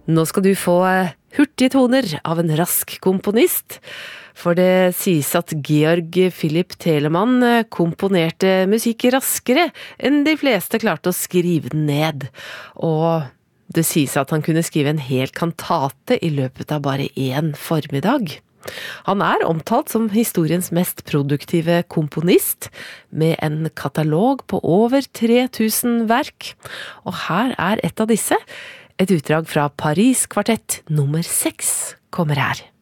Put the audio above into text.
Nå skal du få hurtige toner av en rask komponist, for det sies at Georg Philipp Telemann komponerte musikk raskere enn de fleste klarte å skrive den ned. Og det sies at han kunne skrive en hel kantate i løpet av bare en formiddag. Han omtalt som historiens mest produktive komponist, med en katalog på over 3000 verk. Og her et av disse. Et utdrag fra Paris kvartett nummer 6 kommer her.